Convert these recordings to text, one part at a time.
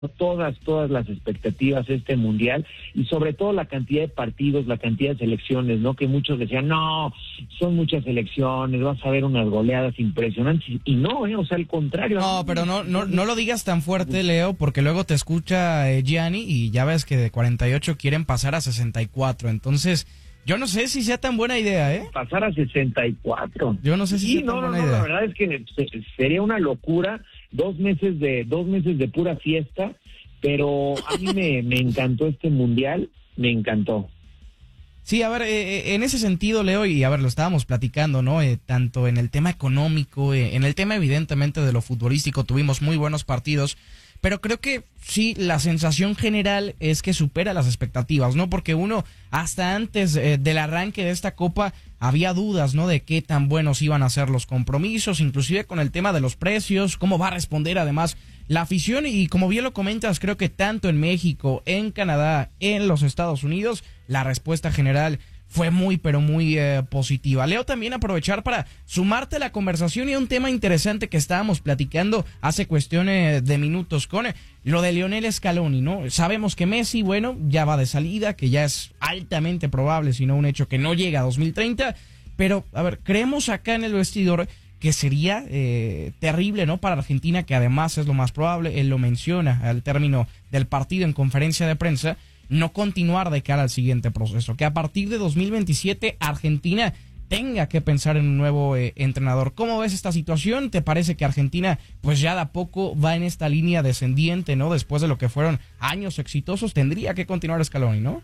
todas las expectativas de este mundial, y sobre todo la cantidad de partidos, la cantidad de selecciones, ¿no? Que muchos decían, no, son muchas selecciones, vas a ver unas goleadas impresionantes, y no, o sea, al contrario. No, pero no lo digas tan fuerte, Leo, porque luego te escucha Gianni y ya ves que de 48 quieren pasar a 64, entonces yo no sé si sea tan buena idea, ¿eh? Pasar a 64. Yo no sé si sea tan buena idea. La verdad es que sería una locura. 2 meses de pura fiesta, pero a mí me encantó este mundial, me encantó. Sí, a ver, en ese sentido, Leo, y a ver, lo estábamos platicando, ¿no? Tanto en el tema económico, en el tema evidentemente de lo futbolístico, tuvimos muy buenos partidos, pero creo que sí, la sensación general es que supera las expectativas, ¿no? Porque uno, hasta antes del arranque de esta Copa, había dudas, ¿no? De qué tan buenos iban a ser los compromisos, inclusive con el tema de los precios, cómo va a responder además la afición, y como bien lo comentas, creo que tanto en México, en Canadá, en los Estados Unidos, la respuesta general fue muy, pero muy positiva. Leo, también aprovechar para sumarte a la conversación y a un tema interesante que estábamos platicando hace cuestiones de minutos con lo de Lionel Scaloni, ¿no? Sabemos que Messi, bueno, ya va de salida, que ya es altamente probable, si no un hecho, que no llega a 2030, pero, a ver, creemos acá en el vestidor que sería terrible, ¿no? Para Argentina, que además es lo más probable, él lo menciona al término del partido en conferencia de prensa, no continuar de cara al siguiente proceso, que a partir de 2027 Argentina tenga que pensar en un nuevo entrenador. ¿Cómo ves esta situación? ¿Te parece que Argentina pues ya de a poco va en esta línea descendiente, ¿no? Después de lo que fueron años exitosos, tendría que continuar Scaloni, ¿no?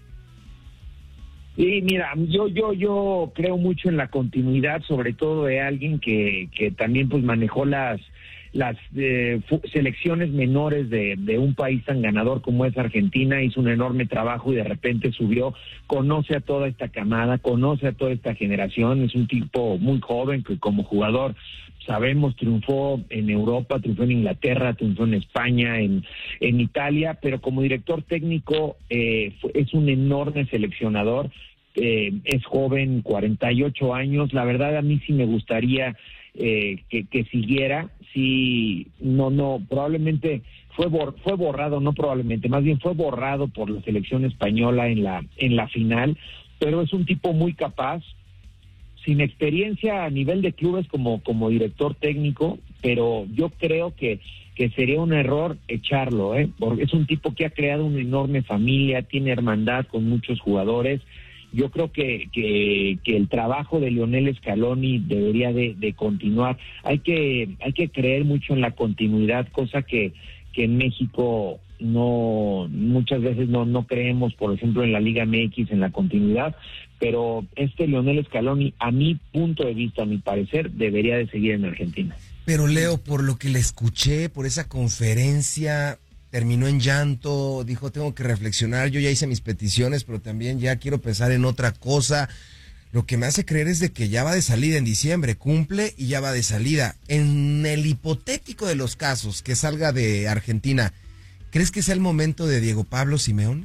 Sí, mira, yo creo mucho en la continuidad, sobre todo de alguien que también pues manejó las selecciones menores de un país tan ganador como es Argentina, hizo un enorme trabajo y de repente subió, conoce a toda esta camada, conoce a toda esta generación, es un tipo muy joven que como jugador, sabemos, triunfó en Europa, triunfó en Inglaterra, triunfó en España, en Italia, pero como director técnico es un enorme seleccionador, es joven, 48 años, la verdad a mí sí me gustaría que siguiera. Sí, no, probablemente fue borrado, no probablemente, más bien fue borrado por la selección española en la final, pero es un tipo muy capaz, sin experiencia a nivel de clubes como director técnico, pero yo creo que sería un error echarlo, porque es un tipo que ha creado una enorme familia, tiene hermandad con muchos jugadores. Yo creo que el trabajo de Lionel Scaloni debería de continuar. Hay que creer mucho en la continuidad, cosa que en México muchas veces no creemos, por ejemplo, en la Liga MX, en la continuidad, pero Lionel Scaloni, a mi punto de vista, a mi parecer, debería de seguir en Argentina. Pero Leo, por lo que le escuché, por esa conferencia, terminó en llanto, dijo, tengo que reflexionar, yo ya hice mis peticiones, pero también ya quiero pensar en otra cosa. Lo que me hace creer es de que ya va de salida en diciembre, cumple y ya va de salida. En el hipotético de los casos que salga de Argentina, ¿crees que sea el momento de Diego Pablo Simeone?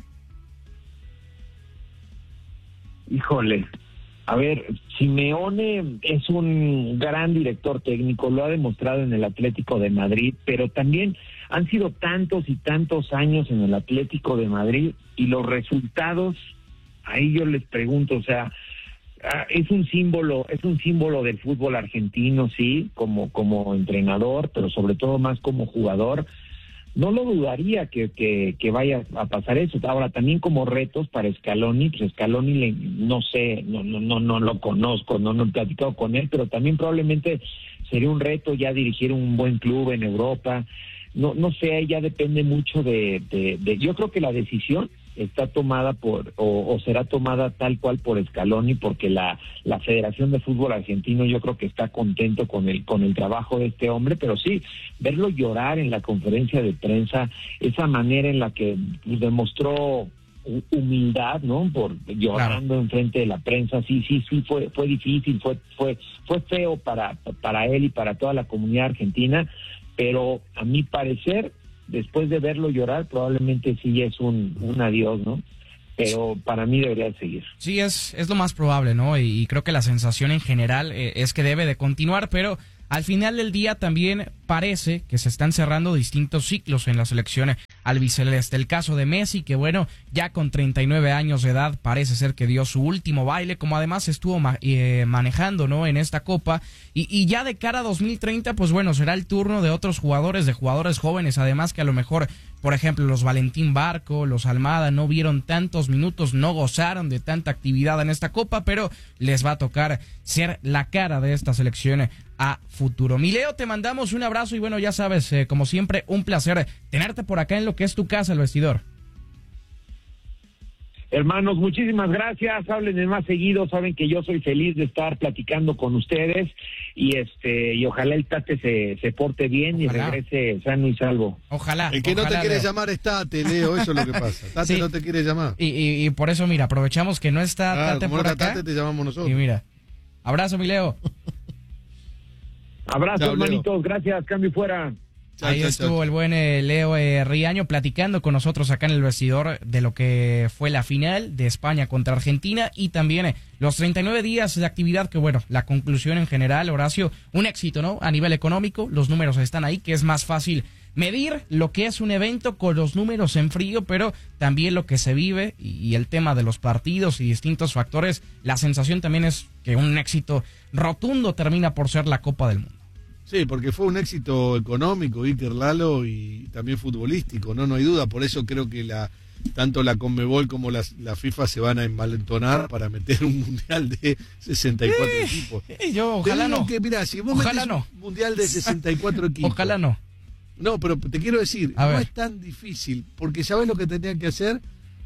Híjole, a ver, Simeone es un gran director técnico, lo ha demostrado en el Atlético de Madrid, pero también han sido tantos y tantos años en el Atlético de Madrid y los resultados, ahí yo les pregunto, o sea, es un símbolo del fútbol argentino, sí, como entrenador, pero sobre todo más como jugador. No lo dudaría que vaya a pasar eso. Ahora, también como retos para Scaloni, pues Scaloni no sé, no lo conozco, no he platicado con él, pero también probablemente sería un reto ya dirigir un buen club en Europa. No sé, ya depende mucho de yo creo que la decisión está tomada o será tomada tal cual por Scaloni, porque la Federación de Fútbol Argentino yo creo que está contento con el trabajo de este hombre, pero sí, verlo llorar en la conferencia de prensa, esa manera en la que demostró humildad, ¿no? Por llorando enfrente de la prensa, sí, fue difícil, fue feo para él y para toda la comunidad argentina, pero a mi parecer, después de verlo llorar, probablemente sí es un adiós, ¿no? Pero para mí debería seguir. Sí, es lo más probable, ¿no? Y creo que la sensación en general es que debe de continuar, pero al final del día también parece que se están cerrando distintos ciclos en la selección albiceleste. El caso de Messi, que bueno, ya con 39 años de edad parece ser que dio su último baile, como además estuvo manejando, ¿no?, en esta Copa, y ya de cara a 2030, pues bueno, será el turno de otros jugadores, de jugadores jóvenes, además que a lo mejor, por ejemplo, los Valentín Barco, los Almada no vieron tantos minutos, no gozaron de tanta actividad en esta Copa, pero les va a tocar ser la cara de esta selección a futuro. Mi Leo, te mandamos un abrazo y bueno, ya sabes, como siempre, un placer tenerte por acá en lo que es tu casa, El Vestidor. Hermanos, muchísimas gracias, háblenme más seguido, saben que yo soy feliz de estar platicando con ustedes y ojalá el Tate se porte bien y regrese sano y salvo. Ojalá. El que no te quiere llamar es Tate, Leo, eso es lo que pasa. Tate sí, no te quiere llamar. Y por eso, mira, aprovechamos que no está Tate por acá. Tate, te llamamos nosotros. Y mira, abrazo, mi Leo. Abrazo, chao, hermanitos, Leo. Gracias, cambio fuera. Ahí estuvo el buen Leo Riaño platicando con nosotros acá en El Vestidor de lo que fue la final de España contra Argentina y también los 39 días de actividad que, bueno, la conclusión en general, Horacio, un éxito, ¿no? A nivel económico, los números están ahí, que es más fácil medir lo que es un evento con los números en frío, pero también lo que se vive y el tema de los partidos y distintos factores, la sensación también es que un éxito rotundo termina por ser la Copa del Mundo. Sí, porque fue un éxito económico, Iker Lalo, y también futbolístico, no hay duda. Por eso creo que tanto la Conmebol como la FIFA se van a envalentonar para meter un mundial de 64 equipos. Yo ojalá no. Mirá, si vos metés un mundial de 64 equipos. Ojalá no. No, pero te quiero decir, no es tan difícil, porque ¿sabés lo que tendrían que hacer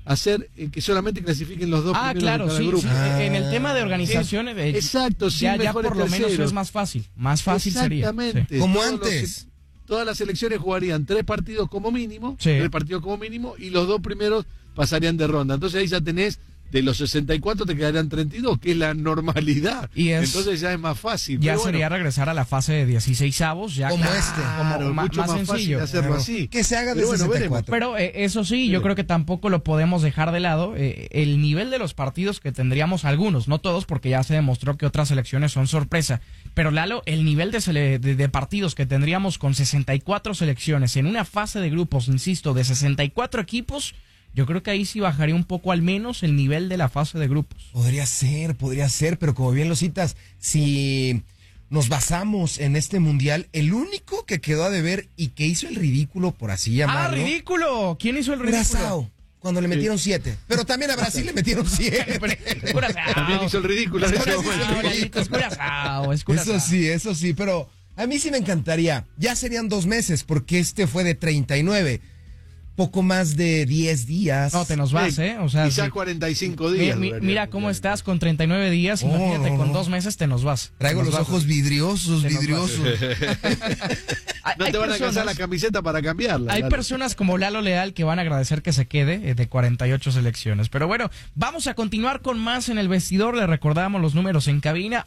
que solamente clasifiquen los dos primeros claro, de cada sí, grupo. Sí, en el tema de organizaciones exacto, ya por lo menos es más fácil sería. Exactamente. Sí. Como antes. Todas las selecciones jugarían 3 partidos como mínimo, sí. 3 partidos como mínimo, y los 2 primeros pasarían de ronda. Entonces ahí ya tenés, de los 64 te quedarían 32, que es la normalidad. Entonces ya es más fácil. Ya sería regresar a la fase de 16avos, ya como como mucho más sencillo hacerlo así. Que se haga de 64. Pero eso sí, yo creo que tampoco lo podemos dejar de lado. El nivel de los partidos que tendríamos algunos, no todos, porque ya se demostró que otras selecciones son sorpresa. Pero Lalo, el nivel de partidos que tendríamos con 64 selecciones en una fase de grupos, insisto, de 64 equipos, yo creo que ahí sí bajaría un poco al menos el nivel de la fase de grupos. Podría ser, pero como bien lo citas, si nos basamos en este mundial, el único que quedó a deber y que hizo el ridículo, por así llamarlo. ¡Ah, ridículo! ¿Quién hizo el ridículo? Curazao, cuando le metieron 7. Pero también a Brasil le metieron 7. También hizo el ridículo. Es Curazao. Eso sí, pero a mí sí me encantaría. Ya serían 2 meses, porque este fue de 39. Poco más de 10 días. No, te nos vas, O sea, quizá 45 días. Mira cómo estás con 39 días, imagínate, con 2 meses te nos vas. Traigo los ojos vidriosos. No te van a alcanzar la camiseta para cambiarla. Hay personas como Lalo Leal que van a agradecer que se quede de 48 selecciones. Pero bueno, vamos a continuar con más en El Vestidor. Le recordamos los números en cabina,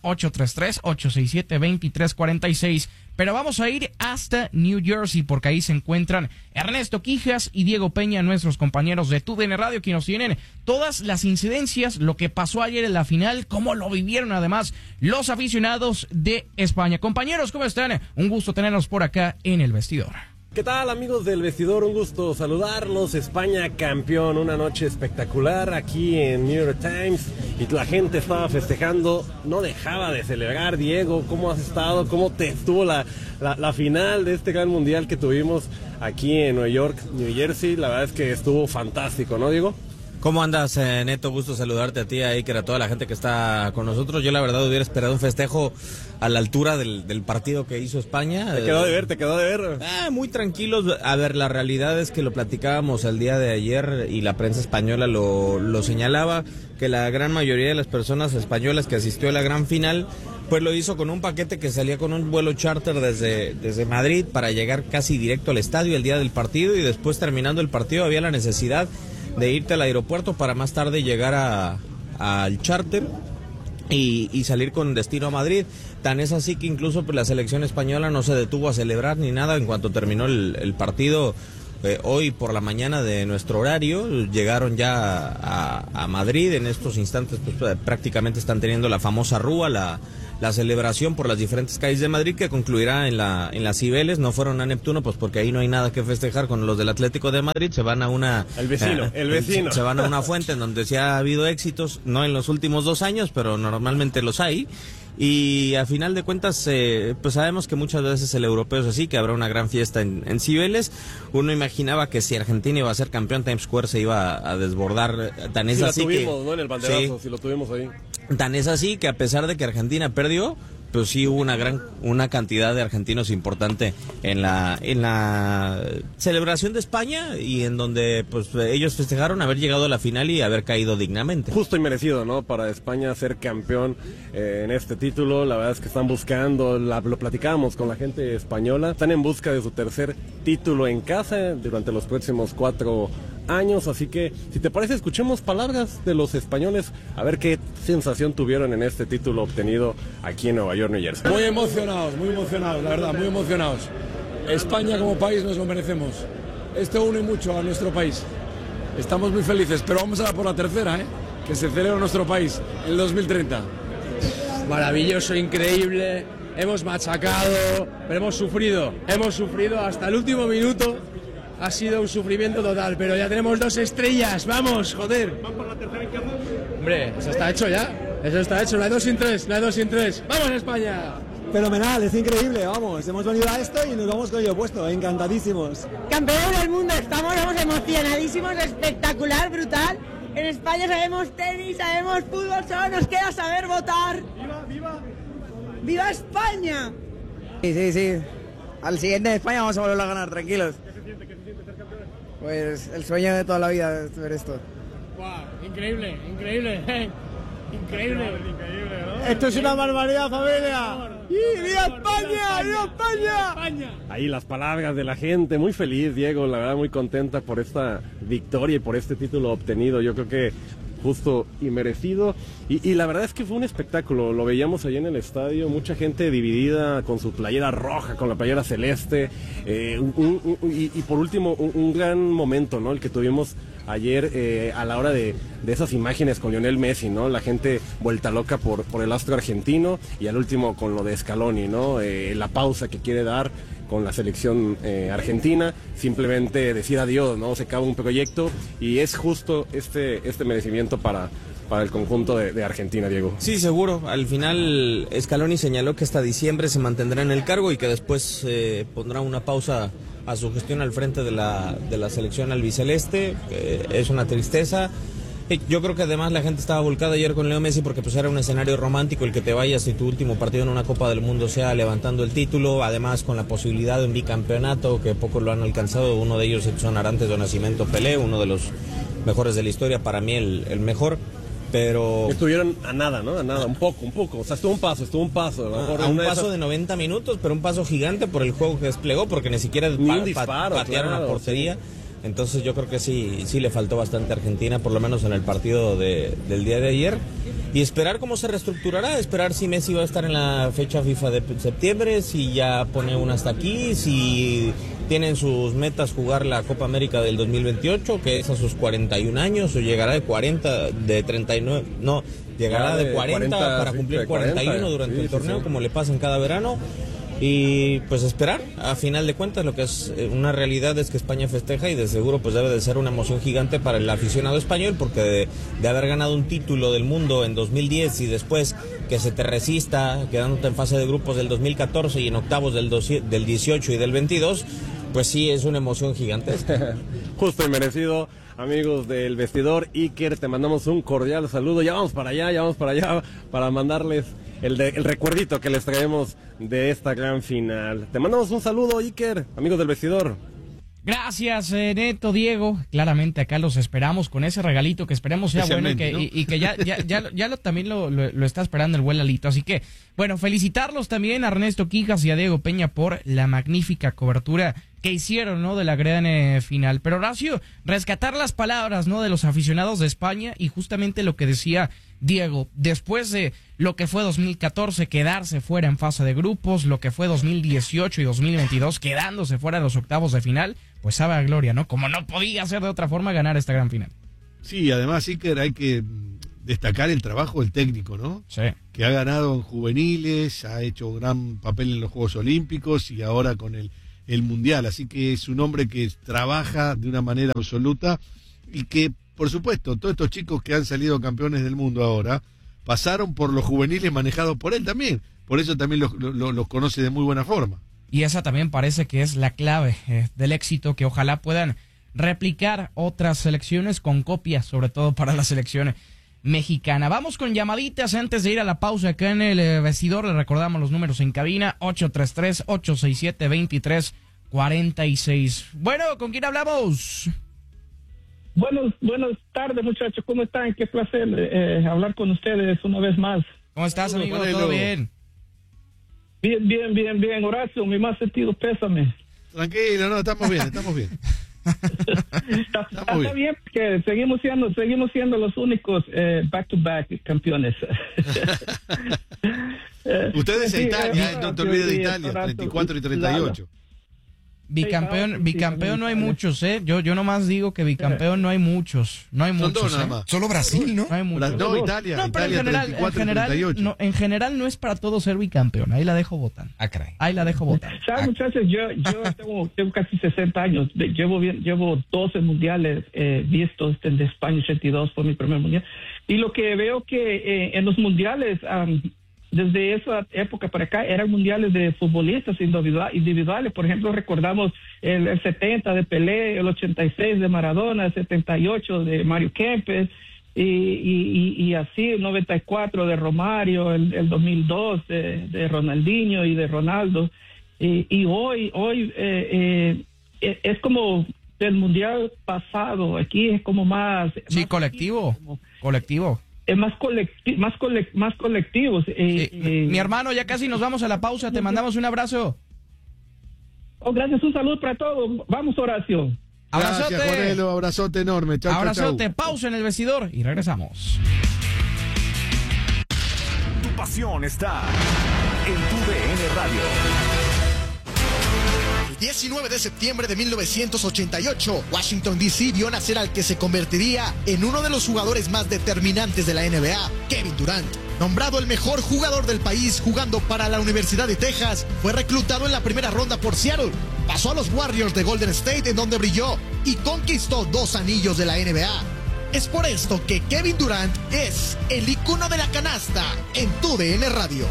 833-867-2346. Pero vamos a ir hasta New Jersey porque ahí se encuentran Ernesto Quijas y Diego Peña, nuestros compañeros de TUDN Radio, que nos tienen todas las incidencias, lo que pasó ayer en la final, cómo lo vivieron además los aficionados de España. Compañeros, ¿cómo están? Un gusto tenerlos por acá en El Vestidor. ¿Qué tal, amigos del Vestidor? Un gusto saludarlos. España campeón, una noche espectacular aquí en New York Times y la gente estaba festejando, no dejaba de celebrar. Diego, ¿cómo has estado? ¿Cómo te estuvo la final de este gran mundial que tuvimos aquí en Nueva York, New Jersey? La verdad es que estuvo fantástico, ¿no, Diego? ¿Cómo andas, Neto? Gusto saludarte a ti, a Iker, a toda la gente que está con nosotros. Yo la verdad hubiera esperado un festejo a la altura del partido que hizo España. Te quedó de ver. Muy tranquilos. A ver, la realidad es que lo platicábamos el día de ayer y la prensa española lo señalaba, que la gran mayoría de las personas españolas que asistió a la gran final, pues lo hizo con un paquete que salía con un vuelo charter desde Madrid para llegar casi directo al estadio el día del partido, y después, terminando el partido, había la necesidad de irte al aeropuerto para más tarde llegar al charter y salir con destino a Madrid. Tan es así que incluso pues, la selección española no se detuvo a celebrar ni nada. En cuanto terminó el partido, hoy por la mañana de nuestro horario, llegaron ya a Madrid. En estos instantes pues, prácticamente están teniendo la famosa rúa, la celebración por las diferentes calles de Madrid, que concluirá en las Cibeles. No fueron a Neptuno, pues porque ahí no hay nada que festejar con los del Atlético de Madrid. Se van a el vecino. Se van a una fuente en donde sí ha habido éxitos, no en los últimos 2 años, pero normalmente los hay. Y a final de cuentas, pues sabemos que muchas veces el europeo es así, que habrá una gran fiesta en Cibeles. Uno imaginaba que si Argentina iba a ser campeón, Times Square se iba a desbordar. Tan es así que ¿no? En el banderazo, si lo tuvimos ahí. Tan es así que a pesar de que Argentina perdió, pues sí hubo una cantidad de argentinos importante en la celebración de España, y en donde pues ellos festejaron haber llegado a la final y haber caído dignamente. Justo y merecido, ¿no? Para España ser campeón en este título. La verdad es que están buscando, lo platicábamos con la gente española, están en busca de su tercer título en casa durante los próximos 4 años, así que si te parece escuchemos palabras de los españoles a ver qué sensación tuvieron en este título obtenido aquí en Nueva York, New Jersey. Muy emocionados, la verdad, muy emocionados. España como país nos lo merecemos. Esto une mucho a nuestro país. Estamos muy felices, pero vamos a por la tercera, que se celebra en nuestro país en el 2030. Maravilloso, increíble. Hemos machacado, pero hemos sufrido hasta el último minuto. Ha sido un sufrimiento total, pero ya tenemos 2 estrellas, vamos, joder. ¿Van por la tercera en casa? Hombre, eso está hecho ya, no hay 2 sin 3, ¡vamos España! Fenomenal, es increíble, vamos, hemos venido a esto y nos vamos con ello puesto, encantadísimos. Campeón del mundo, estamos emocionadísimos, espectacular, brutal. En España sabemos tenis, sabemos fútbol, solo nos queda saber votar. ¡Viva España! Sí, al siguiente de España vamos a volver a ganar, tranquilos. Pues el sueño de toda la vida es ver esto. Wow, increíble, ¿no? Esto es una barbaridad, familia. ¡Viva España! ¡Viva España! Ahí las palabras de la gente, muy feliz, Diego, la verdad muy contenta por esta victoria y por este título obtenido. Yo creo que justo y merecido, y la verdad es que fue un espectáculo. Lo veíamos allí en el estadio, mucha gente dividida con su playera roja, con la playera celeste, y por último un gran momento, ¿no? El que tuvimos ayer a la hora de esas imágenes con Lionel Messi, ¿no? La gente vuelta loca por el astro argentino, y al último con lo de Scaloni, ¿no? La pausa que quiere dar con la selección argentina, simplemente decir adiós, ¿no? Se acaba un proyecto, y es justo este merecimiento para el conjunto de Argentina, Diego. Sí, seguro. Al final Scaloni señaló que hasta diciembre se mantendrá en el cargo y que después pondrá una pausa a su gestión al frente de la selección albiceleste. Es una tristeza. Yo creo que además la gente estaba volcada ayer con Leo Messi porque pues era un escenario romántico el que te vayas y tu último partido en una Copa del Mundo sea levantando el título, además con la posibilidad de un bicampeonato que pocos lo han alcanzado. Uno de ellos son Arantes do Nascimento Pelé, uno de los mejores de la historia, para mí el mejor. Pero estuvieron a nada, ¿no? A nada, un poco. O sea, estuvo un paso. A un paso de 90 minutos, pero un paso gigante por el juego que desplegó, porque ni siquiera patearon a portería. Sí. Entonces yo creo que sí le faltó bastante a Argentina, por lo menos en el partido del día de ayer. Y esperar cómo se reestructurará, esperar si Messi va a estar en la fecha FIFA de septiembre, si ya pone una hasta aquí, si tienen sus metas jugar la Copa América del 2028, que es a sus 41 años, o llegará de 40, de 39, no, llegará de 40 para cumplir 41 durante el torneo, como le pasa en cada verano. Y pues esperar, a final de cuentas lo que es una realidad es que España festeja, y de seguro pues debe de ser una emoción gigante para el aficionado español, porque de haber ganado un título del mundo en 2010 y después que se te resista quedándote en fase de grupos del 2014 y en octavos del 18 y del 22, pues sí es una emoción gigantesca. Justo y merecido. Amigos del vestidor, Iker, te mandamos un cordial saludo. Ya vamos para allá para mandarles el recuerdito que les traemos de esta gran final. Te mandamos un saludo, Iker, amigos del vestidor. Gracias, Neto, Diego. Claramente acá los esperamos con ese regalito que esperemos sea bueno y que, ¿no? y que ya también lo está esperando el buen Lalito. Así que, bueno, felicitarlos también a Ernesto Quijas y a Diego Peña por la magnífica cobertura que hicieron, ¿no? De la gran final. Pero, Horacio, rescatar las palabras, ¿no? De los aficionados de España, y justamente lo que decía Diego, después de lo que fue 2014, quedarse fuera en fase de grupos, lo que fue 2018 y 2022, quedándose fuera de los octavos de final, pues sabe a gloria, ¿no? Como no podía ser de otra forma ganar esta gran final. Sí, además, Iker, hay que destacar el trabajo del técnico, ¿no? Sí. Que ha ganado en juveniles, ha hecho un gran papel en los Juegos Olímpicos y ahora con el Mundial. Así que es un hombre que trabaja de una manera absoluta y que, por supuesto, todos estos chicos que han salido campeones del mundo ahora pasaron por los juveniles manejados por él también. Por eso también los conoce de muy buena forma. Y esa también parece que es la clave del éxito, que ojalá puedan replicar otras selecciones con copias, sobre todo para la selección mexicana. Vamos con llamaditas antes de ir a la pausa acá en el vestidor. Le recordamos los números en cabina: 833-867-2346. Bueno, ¿con quién hablamos? Buenas tardes, muchachos. ¿Cómo están? Qué placer hablar con ustedes una vez más. ¿Cómo estás, amigo? ¿Todo bien? Bien. Horacio, mi más sentido pésame. Tranquilo, no, estamos bien. Está bien, porque seguimos siendo los únicos back-to-back campeones. Ustedes en Italia, no te olvides de Italia, 34 y 38. Bicampeón no hay muchos, ¿eh? Yo nomás digo que bicampeón no hay muchos. No hay muchos. Dos nada más. Solo Brasil, ¿no? No hay muchos. No, Italia. No, pero Italia, en general no es para todos ser bicampeón. Ahí la dejo votar. Ahí la dejo votar. ¿Sabes, muchachos? Yo tengo casi 60 años. Llevo 12 mundiales vistos. De España 82 fue mi primer mundial. Y lo que veo que en los mundiales... desde esa época para acá eran mundiales de futbolistas individuales. Por ejemplo, recordamos el 70 de Pelé, el 86 de Maradona, el 78 de Mario Kempes, y así el 94 de Romario, el 2002 de Ronaldinho y de Ronaldo. Y hoy es como el mundial pasado. Aquí es como más... Sí, más colectivo. Es más colectivos. Mi hermano, ya casi nos vamos a la pausa. Te mandamos un abrazo. Gracias, un saludo para todos. Vamos, Horacio. Abrazote. Gracias, Cornelio, abrazote enorme. Chau, abrazote. Chau. Pausa en el vestidor y regresamos. Tu pasión está en tu DN Radio. El 19 de septiembre de 1988, Washington D.C. vio nacer al que se convertiría en uno de los jugadores más determinantes de la NBA, Kevin Durant. Nombrado el mejor jugador del país jugando para la Universidad de Texas, fue reclutado en la primera ronda por Seattle. Pasó a los Warriors de Golden State, en donde brilló y conquistó 2 anillos de la NBA. Es por esto que Kevin Durant es el icono de la canasta en tu DN Radio.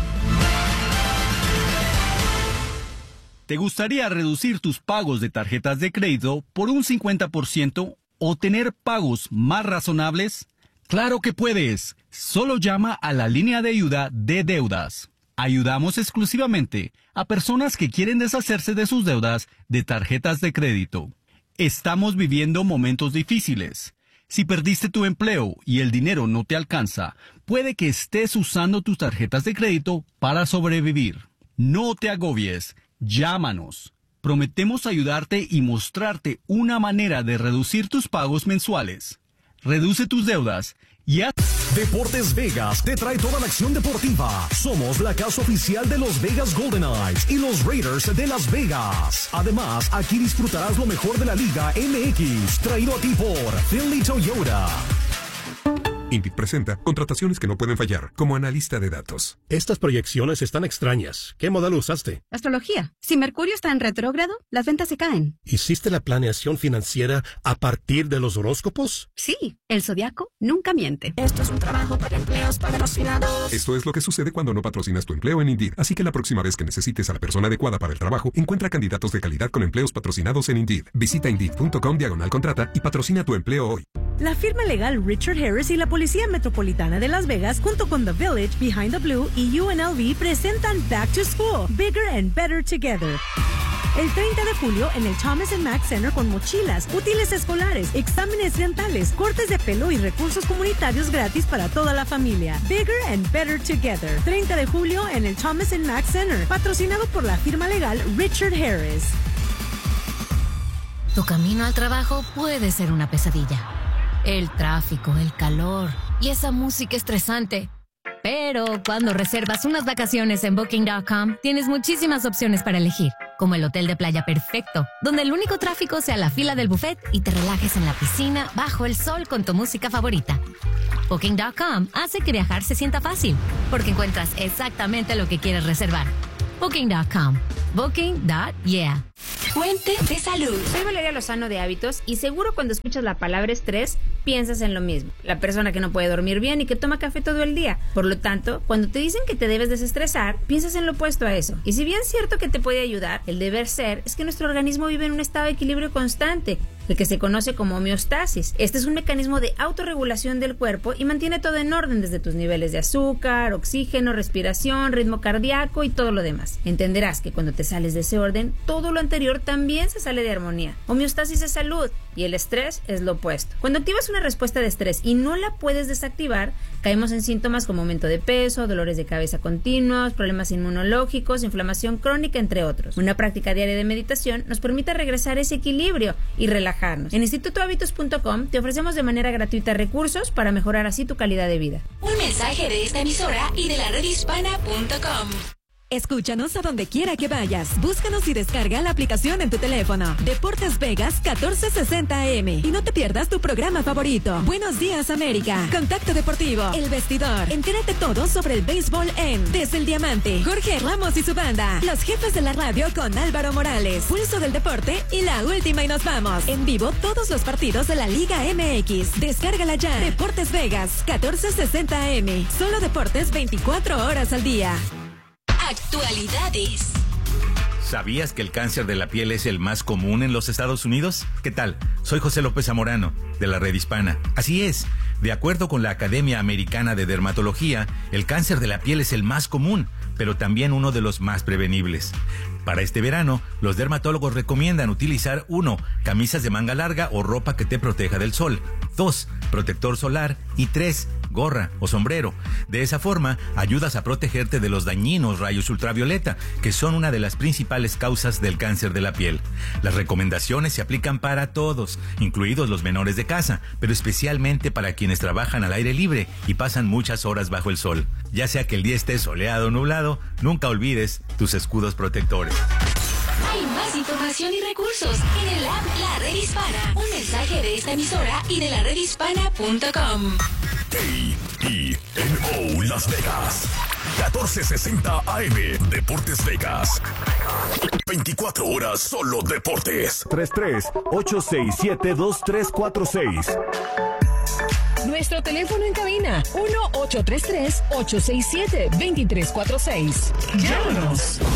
¿Te gustaría reducir tus pagos de tarjetas de crédito por un 50% o tener pagos más razonables? ¡Claro que puedes! Solo llama a la línea de ayuda de deudas. Ayudamos exclusivamente a personas que quieren deshacerse de sus deudas de tarjetas de crédito. Estamos viviendo momentos difíciles. Si perdiste tu empleo y el dinero no te alcanza, puede que estés usando tus tarjetas de crédito para sobrevivir. No te agobies. Llámanos. Prometemos ayudarte y mostrarte una manera de reducir tus pagos mensuales. Reduce tus deudas y haz... Deportes Vegas te trae toda la acción deportiva. Somos la casa oficial de los Vegas Golden Knights y los Raiders de Las Vegas. Además, aquí disfrutarás lo mejor de la Liga MX, traído a ti por Finley Toyota. Indeed presenta contrataciones que no pueden fallar, como analista de datos. Estas proyecciones están extrañas. ¿Qué modelo usaste? Astrología. Si Mercurio está en retrógrado, las ventas se caen. ¿Hiciste la planeación financiera a partir de los horóscopos? Sí, el zodiaco nunca miente. Esto es un trabajo para empleos patrocinados. Esto es lo que sucede cuando no patrocinas tu empleo en Indeed. Así que la próxima vez que necesites a la persona adecuada para el trabajo, encuentra candidatos de calidad con empleos patrocinados en Indeed. Visita Indeed.com/contrata y patrocina tu empleo hoy. La firma legal Richard Harris y la Policía Metropolitana de Las Vegas, junto con The Village, Behind the Blue y UNLV, presentan Back to School, Bigger and Better Together. El 30 de julio en el Thomas & Mack Center, con mochilas, útiles escolares, exámenes dentales, cortes de pelo y recursos comunitarios gratis para toda la familia. Bigger and Better Together. 30 de julio en el Thomas & Mack Center, patrocinado por la firma legal Richard Harris. Tu camino al trabajo puede ser una pesadilla. El tráfico, el calor y esa música estresante. Pero cuando reservas unas vacaciones en Booking.com, tienes muchísimas opciones para elegir. como el hotel de playa perfecto, donde el único tráfico sea la fila del buffet y te relajes en la piscina bajo el sol con tu música favorita. Booking.com hace que viajar se sienta fácil, porque encuentras exactamente lo que quieres reservar. Booking.com. Booking.yeah. Fuente de salud. Soy Valeria Lozano de Hábitos y seguro cuando escuchas la palabra estrés piensas en lo mismo. La persona que no puede dormir bien y que toma café todo el día. Por lo tanto, cuando te dicen que te debes desestresar, piensas en lo opuesto a eso. Y si bien es cierto que te puede ayudar, el deber ser es que nuestro organismo vive en un estado de equilibrio constante, el que se conoce como homeostasis. Este es un mecanismo de autorregulación del cuerpo y mantiene todo en orden, desde tus niveles de azúcar, oxígeno, respiración, ritmo cardíaco y todo lo demás. Entenderás que cuando te sales de ese orden, todo lo anterior también se sale de armonía. Homeostasis es salud y el estrés es lo opuesto. Cuando activas una respuesta de estrés y no la puedes desactivar, caemos en síntomas como aumento de peso, dolores de cabeza continuos, problemas inmunológicos, inflamación crónica, entre otros. Una práctica diaria de meditación nos permite regresar a ese equilibrio y relajarnos. En institutohabitos.com te ofrecemos de manera gratuita recursos para mejorar así tu calidad de vida. Un mensaje de esta emisora y de la redhispana.com. Escúchanos a donde quiera que vayas. Búscanos y descarga la aplicación en tu teléfono. Deportes Vegas 1460 AM. Y no te pierdas tu programa favorito. Buenos Días América. Contacto Deportivo. El Vestidor. Entérate todo sobre el béisbol en Desde el Diamante. Jorge Ramos y su banda. Los Jefes de la Radio con Álvaro Morales. Pulso del Deporte y La Última y Nos Vamos. En vivo todos los partidos de la Liga MX. Descárgala ya. Deportes Vegas 1460 AM. Solo deportes 24 horas al día. Actualidades. ¿Sabías que el cáncer de la piel es el más común en los Estados Unidos? ¿Qué tal? Soy José López Zamorano, de la Red Hispana. Así es, de acuerdo con la Academia Americana de Dermatología, el cáncer de la piel es el más común, pero también uno de los más prevenibles. Para este verano, los dermatólogos recomiendan utilizar 1. Camisas de manga larga o ropa que te proteja del sol. 2. Protector solar. Y 3. Gorra o sombrero. De esa forma, ayudas a protegerte de los dañinos rayos ultravioleta, que son una de las principales causas del cáncer de la piel. Las recomendaciones se aplican para todos, incluidos los menores de casa, pero especialmente para quienes trabajan al aire libre y pasan muchas horas bajo el sol. Ya sea que el día esté soleado o nublado, nunca olvides tus escudos protectores. Hay más información y recursos en el app La Red Hispana. Un mensaje de esta emisora y de la redhispana.com. KENO Las Vegas 1460 AM. Deportes Vegas. 24 horas solo deportes. 33-867-2346. Nuestro teléfono en cabina, 1-833-867-2346. Llámanos.